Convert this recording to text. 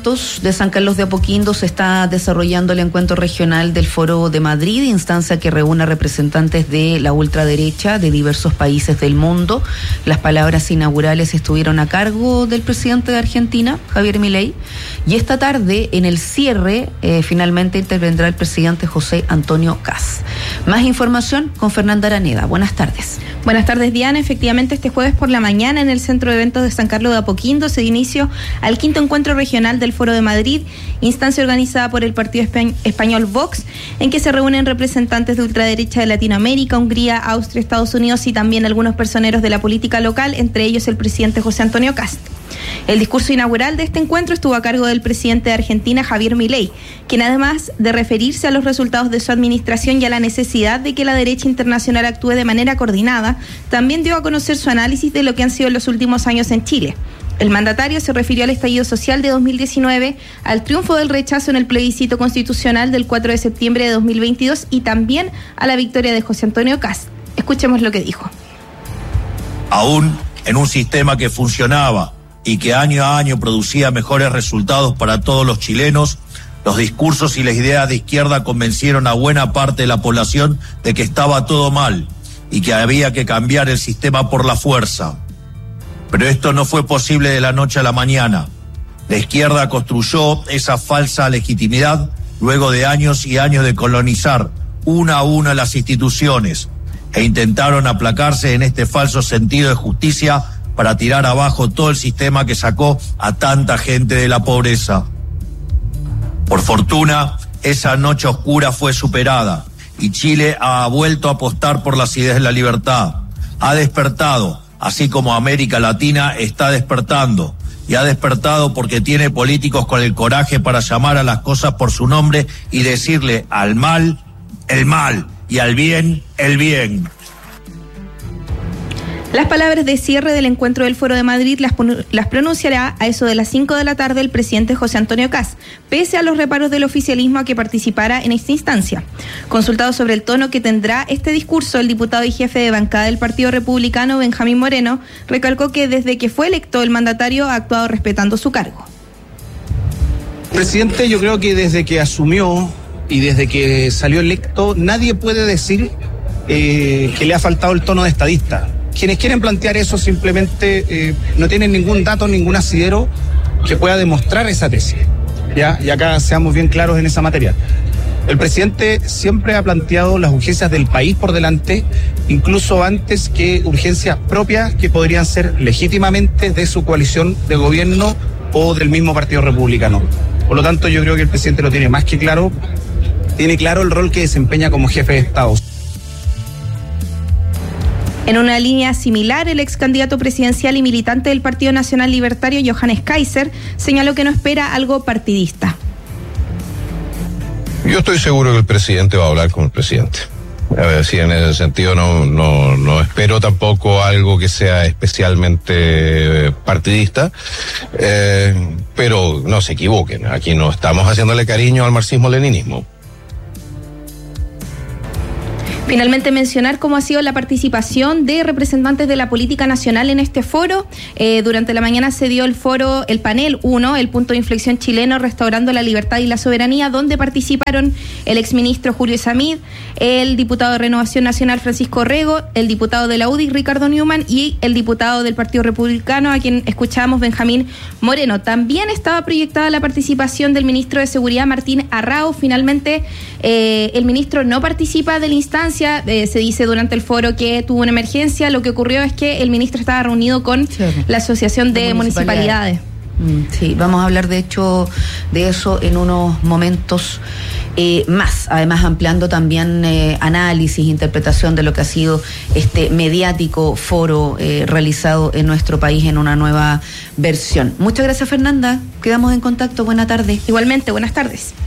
De San Carlos de Apoquindo se está desarrollando el encuentro regional del Foro de Madrid, instancia que reúne a representantes de la ultraderecha de diversos países del mundo. Las palabras inaugurales estuvieron a cargo del presidente de Argentina, Javier Milei, y esta tarde en el cierre finalmente intervendrá el presidente José Antonio Kast. Más información con Fernanda Araneda. Buenas tardes. Buenas tardes, Diana. Efectivamente, este jueves por la mañana en el Centro de Eventos de San Carlos de Apoquindo se dio inicio al quinto encuentro regional del Foro de Madrid, instancia organizada por el partido español Vox, en que se reúnen representantes de ultraderecha de Latinoamérica, Hungría, Austria, Estados Unidos y también algunos personeros de la política local, entre ellos el presidente José Antonio Kast. El discurso inaugural de este encuentro estuvo a cargo del presidente de Argentina, Javier Milei, quien además de referirse a los resultados de su administración y a la necesidad de que la derecha internacional actúe de manera coordinada, también dio a conocer su análisis de lo que han sido los últimos años en Chile. El mandatario se refirió al estallido social de 2019, al triunfo del rechazo en el plebiscito constitucional del 4 de septiembre de 2022 y también a la victoria de José Antonio Kast. Escuchemos lo que dijo. Aún en un sistema que funcionaba y que año a año producía mejores resultados para todos los chilenos, los discursos y las ideas de izquierda convencieron a buena parte de la población de que estaba todo mal y que había que cambiar el sistema por la fuerza. Pero esto no fue posible de la noche a la mañana. La izquierda construyó esa falsa legitimidad luego de años y años de colonizar una a una las instituciones e intentaron aplacarse en este falso sentido de justicia para tirar abajo todo el sistema que sacó a tanta gente de la pobreza. Por fortuna, esa noche oscura fue superada y Chile ha vuelto a apostar por las ideas de la libertad. Ha despertado, así como América Latina está despertando, y ha despertado porque tiene políticos con el coraje para llamar a las cosas por su nombre y decirle al mal, el mal, y al bien, el bien. Las palabras de cierre del encuentro del Foro de Madrid las pronunciará a eso de las 5 de la tarde el presidente José Antonio Kast, pese a los reparos del oficialismo a que participara en esta instancia. Consultado sobre el tono que tendrá este discurso, el diputado y jefe de bancada del Partido Republicano, Benjamín Moreno, recalcó que desde que fue electo el mandatario ha actuado respetando su cargo. Presidente, yo creo que desde que asumió y desde que salió electo, nadie puede decir que le ha faltado el tono de estadista. Quienes quieren plantear eso simplemente no tienen ningún dato, ningún asidero que pueda demostrar esa tesis. ¿Ya? Y acá seamos bien claros en esa materia. El presidente siempre ha planteado las urgencias del país por delante, incluso antes que urgencias propias que podrían ser legítimamente de su coalición de gobierno o del mismo Partido Republicano. Por lo tanto, yo creo que el presidente lo tiene más que claro, tiene claro el rol que desempeña como jefe de Estado. En una línea similar, el ex candidato presidencial y militante del Partido Nacional Libertario, Johannes Kaiser, señaló que no espera algo partidista. Yo estoy seguro que el presidente va a hablar con el presidente. A ver, si en ese sentido no espero tampoco algo que sea especialmente partidista, pero no se equivoquen, aquí no estamos haciéndole cariño al marxismo-leninismo. Finalmente, mencionar cómo ha sido la participación de representantes de la política nacional en este foro. Durante la mañana se dio el panel 1, el punto de inflexión chileno, restaurando la libertad y la soberanía, donde participaron el exministro Julio Samid, el diputado de Renovación Nacional Francisco Rego, el diputado de la UDI Ricardo Newman y el diputado del Partido Republicano, a quien escuchamos, Benjamín Moreno. También estaba proyectada la participación del ministro de Seguridad Martín Arrau. Finalmente, el ministro no participa de la instancia. Se dice durante el foro que tuvo una emergencia. Lo que ocurrió es que el ministro estaba reunido con la Asociación de Municipalidades. Sí, vamos a hablar de hecho de eso en unos momentos más, además ampliando también análisis, interpretación de lo que ha sido este mediático foro realizado en nuestro país en una nueva versión. Muchas gracias, Fernanda, quedamos en contacto, buena tarde. Igualmente, buenas tardes.